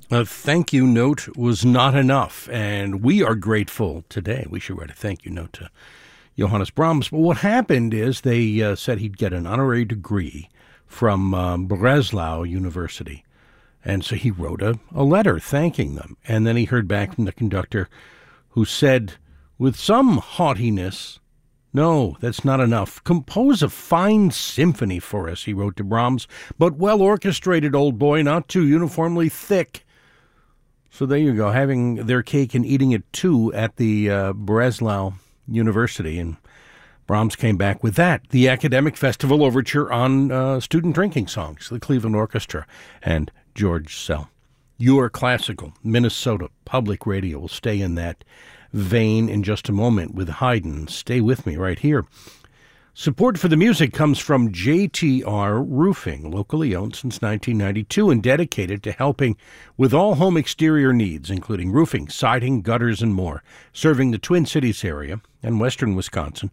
A thank you note was not enough, and we are grateful today. We should write a thank you note to Johannes Brahms. But what happened is they said he'd get an honorary degree from Breslau University. And so he wrote a letter thanking them. And then he heard back from the conductor, who said, with some haughtiness, "No, that's not enough. Compose a fine symphony for us," he wrote to Brahms, "but well orchestrated, old boy, not too uniformly thick." So there you go, having their cake and eating it too at the Breslau University. And Brahms came back with that, the Academic Festival Overture on Student Drinking Songs, the Cleveland Orchestra, and George Szell. Your Classical Minnesota Public Radio will stay in that vein in just a moment with Haydn. Stay with me right here. Support for the music comes from JTR Roofing, locally owned since 1992 and dedicated to helping with all home exterior needs, including roofing, siding, gutters, and more. Serving the Twin Cities area and western Wisconsin,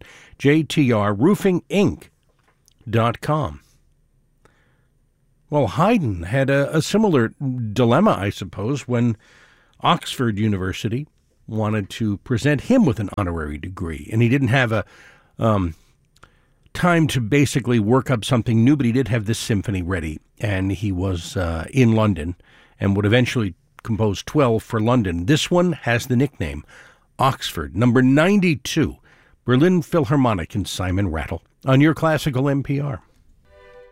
JTRRoofingInc.com. Well, Haydn had a similar dilemma, I suppose, when Oxford University wanted to present him with an honorary degree, and he didn't have a time to basically work up something new, but he did have this symphony ready, and he was in London and would eventually compose 12 for London. This one has the nickname Oxford, number 92, Berlin Philharmonic and Simon Rattle on your Classical NPR.